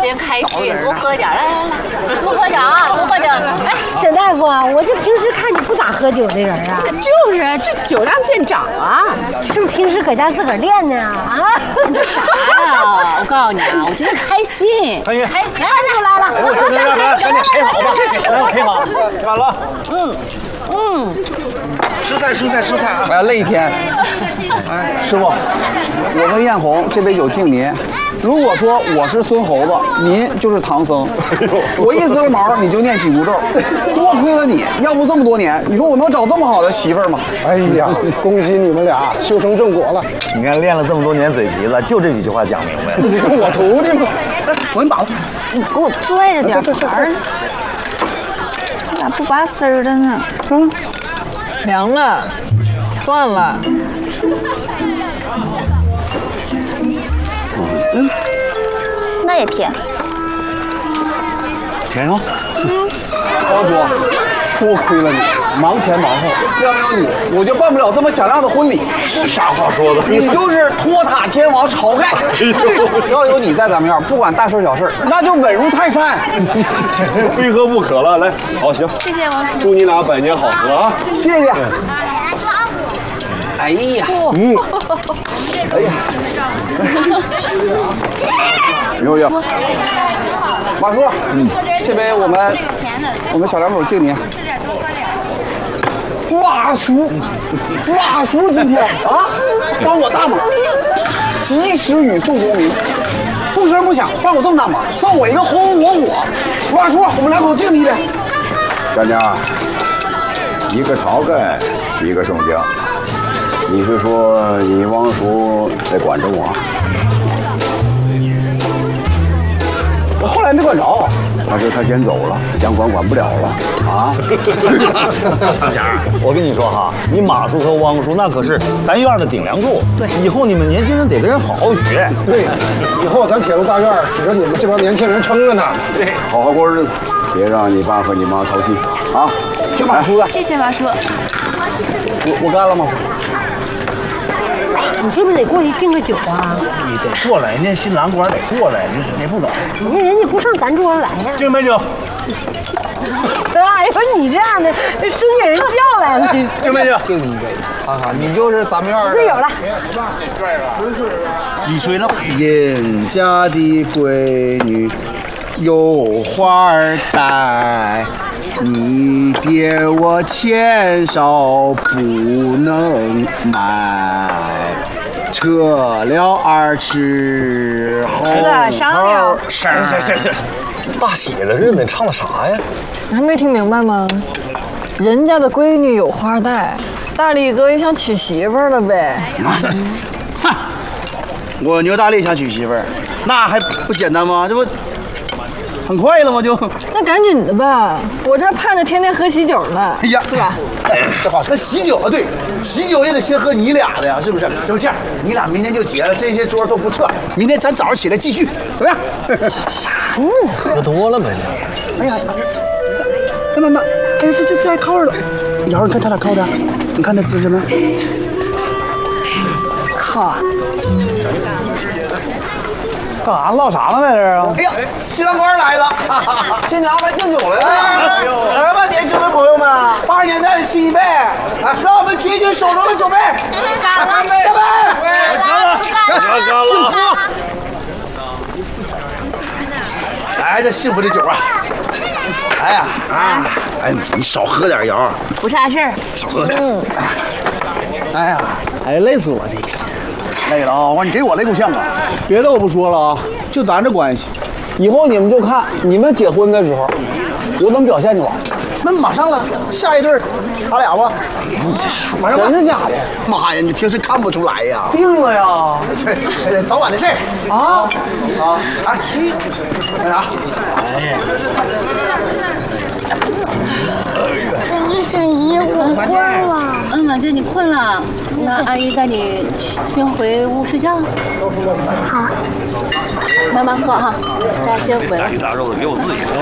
心开心，多喝点，来来来，多喝点啊，多喝点。哎， 沈大夫，我这平时看你不咋喝酒的人啊， 就是这酒量见长啊， 是不是平时搁家自个儿练呢？啊， 这啥呀？我告诉你啊，我今天开心，开心，看出来了。 哎，我这来，赶紧陪好吧，来陪好，赶了。吃菜啊！ 哎呀，累一天。哎，师傅，我跟艳红这杯酒敬您。如果说我是孙猴子，您就是唐僧，我一滋毛你就念紧箍咒，多亏了你，要不这么多年，你说我能找这么好的媳妇儿吗？ 哎呀，恭喜你们俩修成正果了！ 你看练了这么多年嘴皮子，就这几句话讲明白了。 我徒弟嘛， 我给你把握， 你给我拽着点盘儿，你咋不拔丝儿的呢？ 凉了，断了。 那也甜。 甜啊！王叔，多亏了你，忙前忙后，要没有你，我就办不了这么响亮的婚礼。 是啥话说的？ 你就是托塔天王晁盖。要有你在咱们院，不管大事小事，那就稳如泰山。 非喝不可了，来，好行。 谢谢王叔。 祝你俩百年好合啊！ 谢谢。哎呀，哎呀，牛牛，马叔，这杯我们小两口敬您。马叔今天啊，帮我大忙，及时雨送功名，不声不响帮我这么大忙，送我一个红红火火。马叔，我们两口敬你一杯。 干娘，一个晁盖，一个宋江。你是说你王叔在管着我？ 我后来没管着， 他说他先走了，杨管不了了啊！ 长霞，我跟你说哈，你马叔和汪叔那可是咱院的顶梁柱，对，以后你们年轻人得跟人好好学。 对，以后咱铁路大院指着你们这帮年轻人撑着呢。 对， 好好过日子，别让你爸和你妈操心啊！ 听马叔的， 谢谢马叔。 我干了，马叔。 你是不是得过去敬个酒啊？ 你得过来，人家新郎官得过来，你不走。 人家不上咱桌上来呀。 敬杯酒。 哎呦，你这样的生给人叫来了。 敬杯酒。 敬你一杯，看看你就是咱们院的。 这有了。 你吹了。 人家的闺女有花戴，你爹我钱少不能买，扯了二尺后头绳。 行，大喜的日子你唱的啥呀？ 你还没听明白吗？人家的闺女有花戴，大力哥也想娶媳妇儿了呗。 哼，我牛大力想娶媳妇儿，那还不简单吗？这不很快了吗？就那赶紧的吧，我这盼着天天喝喜酒呢。 哎呀， 是吧？ 这话，那喜酒啊，对，喜酒也得先喝你俩的呀，是不是？就这样，你俩明天就结了，这些桌都不撤，明天咱早上起来继续，怎么样？ 啥呢？ 喝多了呗你。 哎呀，慢慢，哎，这还靠着了。瑶儿，你看他俩靠的，你看那姿势没？ 靠啊！ 干啥唠啥呢在这儿啊？哎呀，新郎官来了，新娘来敬酒来了。来吧，年轻的朋友们，80年代的新一辈，来，让我们举起手中的酒杯，干杯！干杯！幸福！哎，这幸福的酒啊！哎呀啊！哎，你少喝点，瑶儿。 不差事儿。 少喝点。哎呀，哎，累死我这一天。累了啊！我说你给我累够呛啊！别的我不说了啊，就咱这关系，以后你们就看你们结婚的时候，我怎么表现就完了。那马上了，下一对他俩吧。这马上真的假的？妈呀，你平时看不出来呀？定了呀！早晚的事儿啊啊！哎，那啥？ 沈姨，我困了。 婉静，你困了，那阿姨带你先回屋睡觉。 好。 慢慢喝哈，大家先回来。 大鱼大肉的给我自己吃。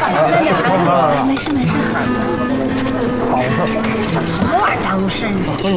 没事。 什么玩意儿耽误事呢？